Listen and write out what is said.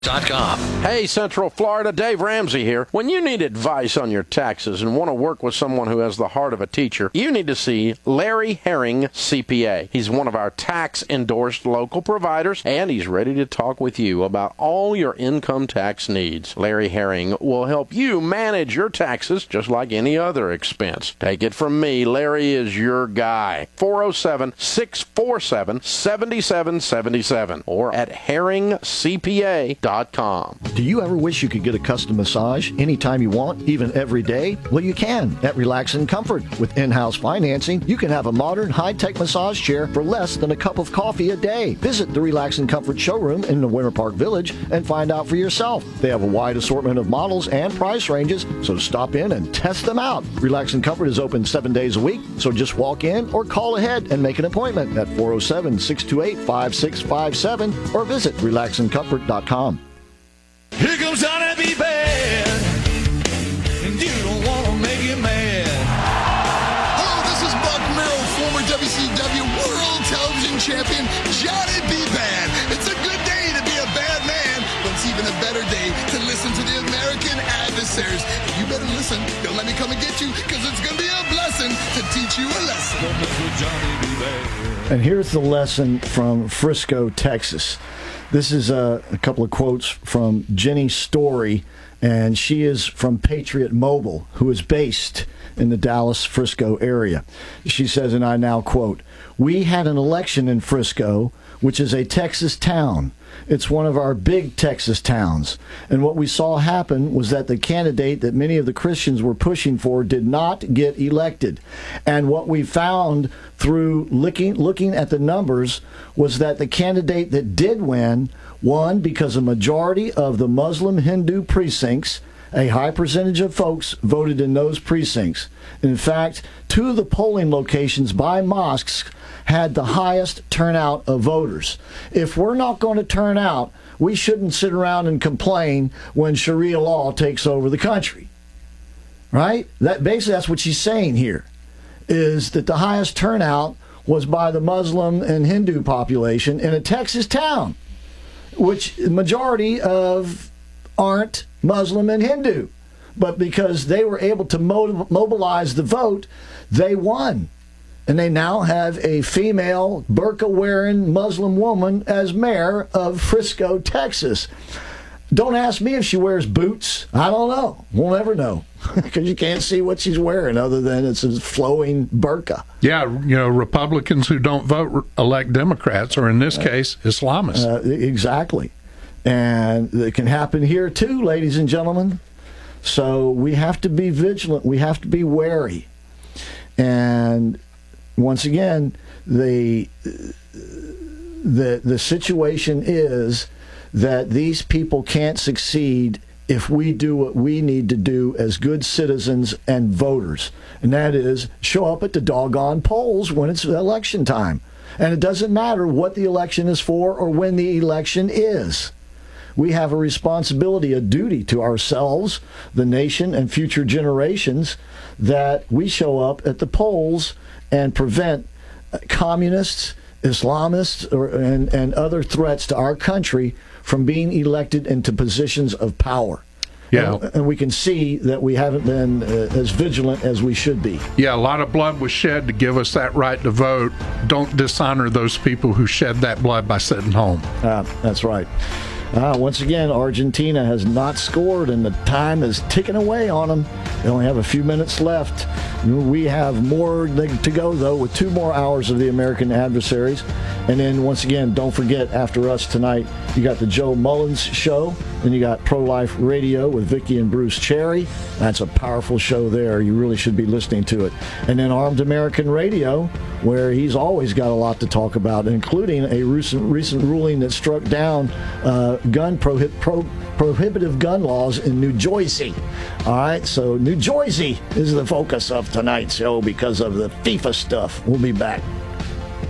Hey, Central Florida, Dave Ramsey here. When you need advice on your taxes and want to work with someone who has the heart of a teacher, you need to see Larry Herring, CPA. He's one of our tax-endorsed local providers, and he's ready to talk with you about all your income tax needs. Larry Herring will help you manage your taxes just like any other expense. Take it from me, Larry is your guy. 407-647-7777 or at herringcpa.com. Do you ever wish you could get a custom massage anytime you want, even every day? Well, you can at Relax and Comfort. With in-house financing, you can have a modern, high-tech massage chair for less than a cup of coffee a day. Visit the Relax and Comfort showroom in the Winter Park Village and find out for yourself. They have a wide assortment of models and price ranges, so stop in and test them out. Relax and Comfort is open 7 days a week, so just walk in or call ahead and make an appointment at 407-628-5657 or visit relaxandcomfort.com. Here comes Johnny B. Bad, and you don't want to make it mad. Hello, this is Buck Merrill, former WCW World Television Champion Johnny B. Bad. It's a good day to be a bad man, but it's even a better day to listen to the American Adversaries. You better listen. Don't let me come and get you, because it's going to be a blessing to teach you a lesson. Don't mess with Johnny B. Bad. And here's the lesson from Frisco, Texas. This is a couple of quotes from Jenny Story, and she is from Patriot Mobile, who is based in the Dallas-Frisco area. She says, and I now quote, "We had an election in Frisco, which is a Texas town. It's one of our big Texas towns. And what we saw happen was that the candidate that many of the Christians were pushing for did not get elected. And what we found through looking at the numbers was that the candidate that did win won because a majority of the Muslim Hindu precincts, a high percentage of folks voted in those precincts. In fact, 2 of the polling locations by mosques had the highest turnout of voters. If we're not going to turn out, we shouldn't sit around and complain when Sharia law takes over the country." Right? That's what she's saying here, is that the highest turnout was by the Muslim and Hindu population in a Texas town, which the majority of aren't Muslim and Hindu. But because they were able to mobilize the vote, they won. And they now have a female burqa-wearing Muslim woman as mayor of Frisco, Texas. Don't ask me if she wears boots. I don't know. We'll never know, because you can't see what she's wearing other than it's a flowing burqa. Yeah, Republicans who don't vote elect Democrats, or in this case, Islamists. Exactly. And it can happen here too, ladies and gentlemen. So we have to be vigilant. We have to be wary. And once again, the situation is that these people can't succeed if we do what we need to do as good citizens and voters. And that is show up at the doggone polls when it's election time. And it doesn't matter what the election is for or when the election is. We have a responsibility, a duty to ourselves, the nation, and future generations that we show up at the polls and prevent communists, Islamists, and other threats to our country from being elected into positions of power. Yeah. And we can see that we haven't been as vigilant as we should be. Yeah, a lot of blood was shed to give us that right to vote. Don't dishonor those people who shed that blood by sitting home. That's right. Once again, Argentina has not scored, and the time is ticking away on them. They only have a few minutes left. We have more to go, though, with 2 more hours of the American Adversaries. And then, once again, don't forget, after us tonight, you got the Joe Mullins Show. Then you got Pro-Life Radio with Vicki and Bruce Cherry. That's a powerful show there. You really should be listening to it. And then Armed American Radio, where he's always got a lot to talk about, including a recent ruling that struck down prohibitive gun laws in New Jersey. All right, so New Jersey is the focus of tonight's show because of the FIFA stuff. We'll be back.